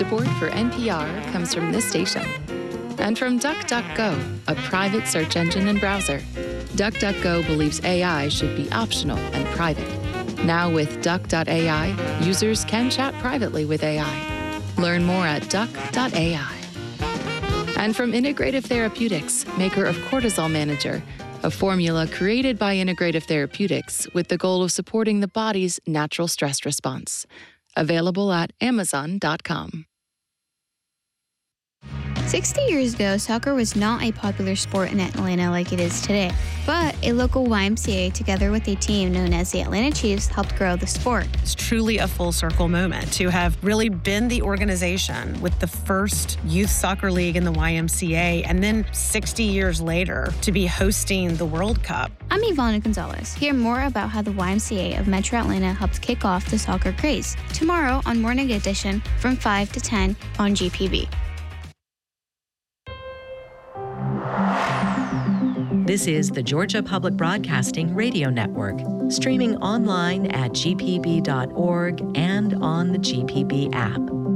Support for NPR comes from this station and from DuckDuckGo, a private search engine and browser. DuckDuckGo believes AI should be optional and private. Now with Duck.ai, users can chat privately with AI. Learn more at Duck.ai. And from Integrative Therapeutics, maker of Cortisol Manager, a formula created by Integrative Therapeutics with the goal of supporting the body's natural stress response. Available at Amazon.com. 60 years ago, soccer was not a popular sport in Atlanta like it is today. But a local YMCA, together with a team known as the Atlanta Chiefs, helped grow the sport. It's truly a full circle moment to have really been the organization with the first youth soccer league in the YMCA, and then 60 years later to be hosting the World Cup. I'm Ivana Gonzalez. Hear more about how the YMCA of Metro Atlanta helped kick off the soccer craze tomorrow on Morning Edition from 5 to 10 on GPB. This is the Georgia Public Broadcasting Radio Network, streaming online at gpb.org and on the GPB app.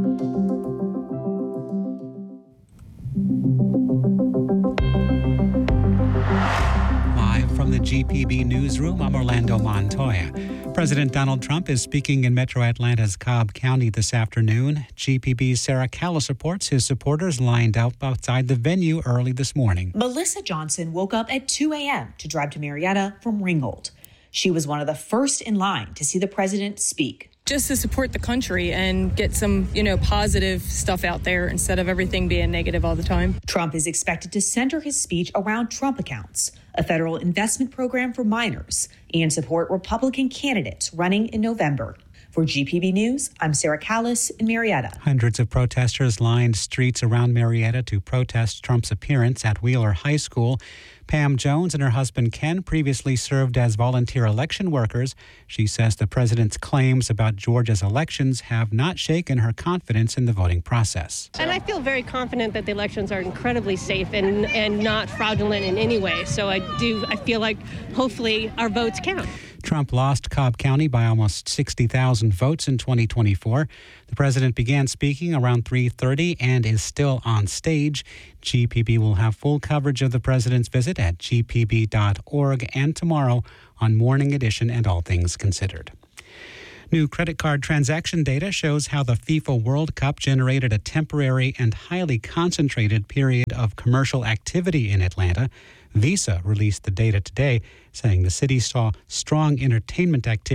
Live from the GPB newsroom, I'm Orlando Montoya. President Donald Trump is speaking in Metro Atlanta's Cobb County this afternoon. GPB's Sarah Callis reports his supporters lined up outside the venue early this morning. Melissa Johnson woke up at 2 a.m. to drive to Marietta from Ringgold. She was one of the first in line to see the president speak. Just to support the country and get some, positive stuff out there instead of everything being negative all the time. Trump is expected to center his speech around Trump accounts, a federal investment program for minors, and support Republican candidates running in November. For GPB News, I'm Sarah Callis in Marietta. Hundreds of protesters lined streets around Marietta to protest Trump's appearance at Wheeler High School. Pam Jones and her husband Ken previously served as volunteer election workers. She says the president's claims about Georgia's elections have not shaken her confidence in the voting process. And I feel very confident that the elections are incredibly safe and not fraudulent in any way. So I feel like hopefully our votes count. Trump lost Cobb County by almost 60,000 votes in 2024. The president began speaking around 3:30 and is still on stage. GPB will have full coverage of the president's visit at gpb.org and tomorrow on Morning Edition and All Things Considered. New credit card transaction data shows how the FIFA World Cup generated a temporary and highly concentrated period of commercial activity in Atlanta. Visa released the data today, saying the city saw strong entertainment activity